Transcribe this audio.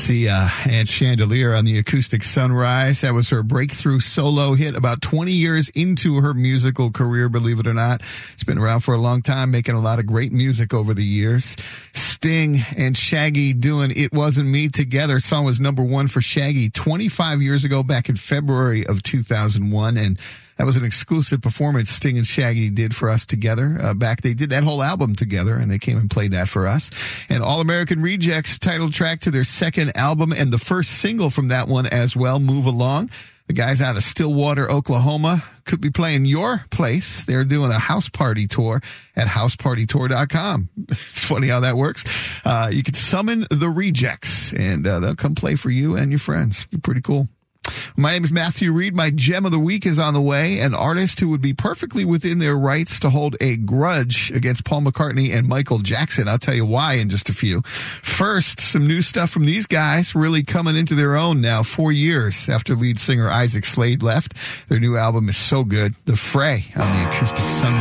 Sia and Chandelier on the Acoustic Sunrise. That was her breakthrough solo hit about 20 years into her musical career, believe it or not. She's been around for a long time, making a lot of great music over the years. Sting and Shaggy doing It Wasn't Me together. Song was number one for Shaggy 25 years ago, back in February of 2001. And that was an exclusive performance Sting and Shaggy did for us together. They did that whole album together, and they came and played that for us. And All American Rejects, title track to their second album, and the first single from that one as well, Move Along. The guys out of Stillwater, Oklahoma, could be playing your place. They're doing a house party tour at housepartytour.com. It's funny how that works. You can summon the Rejects, and they'll come play for you and your friends. Pretty cool. My name is Matthew Reed. My gem of the week is on the way. An artist who would be perfectly within their rights to hold a grudge against Paul McCartney and Michael Jackson. I'll tell you why in just a few. First, some new stuff from these guys really coming into their own now, 4 years after lead singer Isaac Slade left. Their new album is so good. The Fray on the Acoustic Sunrise.